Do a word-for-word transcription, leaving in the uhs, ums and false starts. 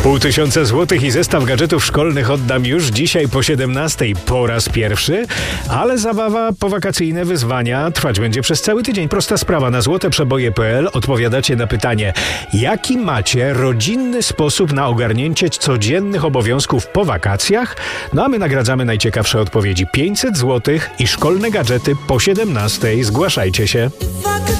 Pół tysiąca złotych i zestaw gadżetów szkolnych oddam już dzisiaj po siedemnastej po raz pierwszy, ale zabawa, powakacyjne wyzwania trwać będzie przez cały tydzień. Prosta sprawa, na złoteprzeboje kropka p l odpowiadacie na pytanie, jaki macie rodzinny sposób na ogarnięcie codziennych obowiązków po wakacjach? No a my nagradzamy najciekawsze odpowiedzi. pięćset złotych i szkolne gadżety po siedemnastej. Zgłaszajcie się.